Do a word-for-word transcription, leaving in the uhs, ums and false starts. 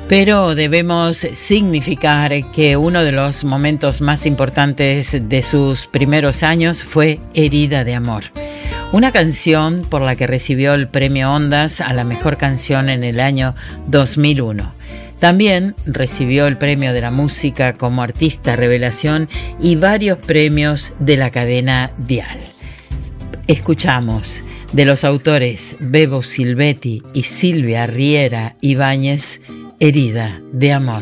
Pero debemos significar que uno de los momentos más importantes de sus primeros años fue Herida de Amor, una canción por la que recibió el premio Ondas a la mejor canción en el año dos mil uno. También recibió el premio de la música como artista revelación y varios premios de la cadena Dial. Escuchamos de los autores Bebo Silvetti y Silvia Riera Ibáñez, Herida de Amor.